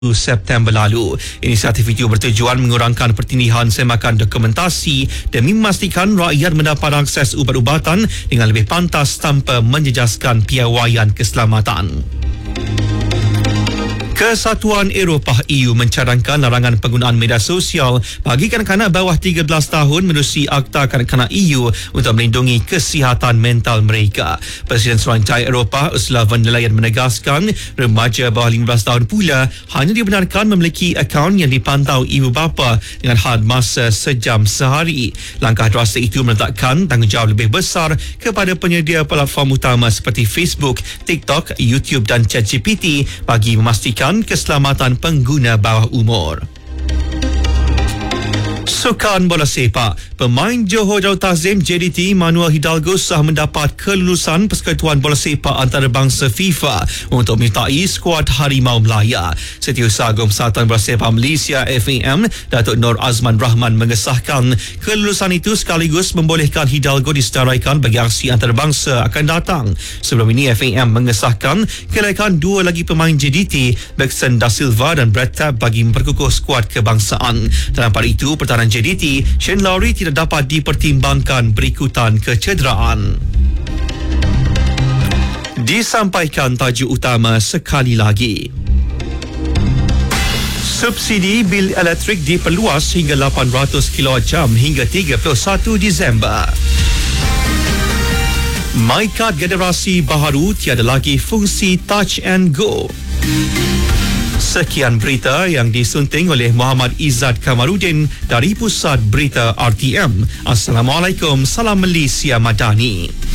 September lalu. Inisiatif itu bertujuan mengurangkan pertindihan semakan dokumentasi demi memastikan rakyat mendapat akses ubat-ubatan dengan lebih pantas tanpa menjejaskan piawaian keselamatan. Kesatuan Eropah EU mencadangkan larangan penggunaan media sosial bagi kanak-kanak bawah 13 tahun menerusi Akta Kanak-kanak EU untuk melindungi kesihatan mental mereka. Presiden Suruhanjaya Eropah Ursula von der Leyen menegaskan remaja bawah 15 tahun pula hanya dibenarkan memiliki akaun yang dipantau ibu bapa dengan had masa sejam sehari. Langkah drastik itu meletakkan tanggungjawab lebih besar kepada penyedia platform utama seperti Facebook, TikTok, YouTube dan ChatGPT bagi memastikan keselamatan pengguna bawah umur. Sukan bola sepak, pemain Johor Darul Ta'zim JDT Manuel Hidalgo sah mendapat kelulusan Persekutuan Bola Sepak Antarabangsa FIFA untuk menyertai skuad Harimau Melaya. Setiausaha Agung Persatuan Bola Sepak Malaysia FAM Datuk Nur Azman Rahman mengesahkan kelulusan itu sekaligus membolehkan Hidalgo disedaraikan bagi aksi antarabangsa akan datang. Sebelum ini FAM mengesahkan kelayakan dua lagi pemain JDT, Baxton Da Silva dan Brad Tabb bagi memperkukuh skuad kebangsaan. Dalam pada itu, pertahanan JDT Shane Lowry tidak dapat dipertimbangkan berikutan kecederaan. Disampaikan tajuk utama sekali lagi. Subsidi bil elektrik diperluas hingga 800 kWh hingga 31 Disember. MyCard generasi baharu tiada lagi fungsi Touch and Go. Sekian berita yang disunting oleh Muhammad Izzat Kamarudin dari Pusat Berita RTM. Assalamualaikum, salam Malaysia Madani.